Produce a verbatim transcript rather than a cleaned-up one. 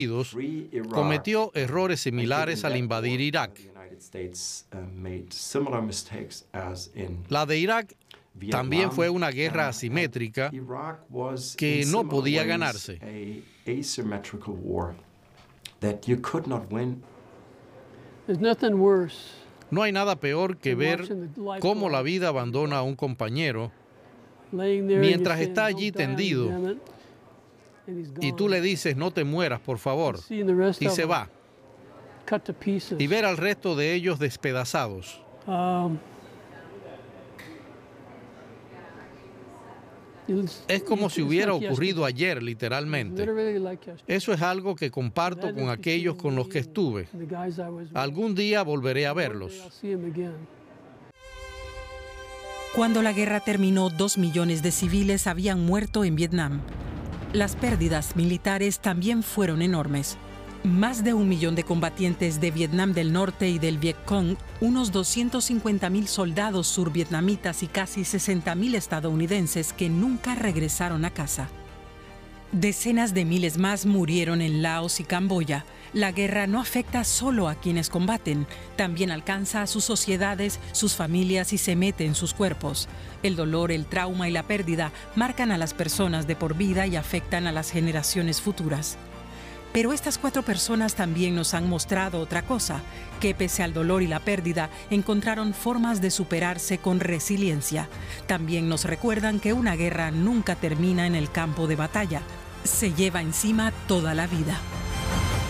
Unidos cometió errores similares al invadir Irak. La de Irak también fue una guerra asimétrica que no podía ganarse. No hay nada peor que ver cómo la vida abandona a un compañero mientras está allí tendido y tú le dices no te mueras por favor y se va, y ver al resto de ellos despedazados. Es como si hubiera ocurrido ayer, literalmente. Eso es algo que comparto con aquellos con los que estuve. Algún día volveré a verlos. Cuando la guerra terminó, dos millones de civiles habían muerto en Vietnam. Las pérdidas militares también fueron enormes. Más de un millón de combatientes de Vietnam del Norte y del Vietcong, unos doscientos cincuenta mil soldados survietnamitas y casi sesenta mil estadounidenses que nunca regresaron a casa. Decenas de miles más murieron en Laos y Camboya. La guerra no afecta solo a quienes combaten, también alcanza a sus sociedades, sus familias y se mete en sus cuerpos. El dolor, el trauma y la pérdida marcan a las personas de por vida y afectan a las generaciones futuras. Pero estas cuatro personas también nos han mostrado otra cosa, que pese al dolor y la pérdida, encontraron formas de superarse con resiliencia. También nos recuerdan que una guerra nunca termina en el campo de batalla, se lleva encima toda la vida.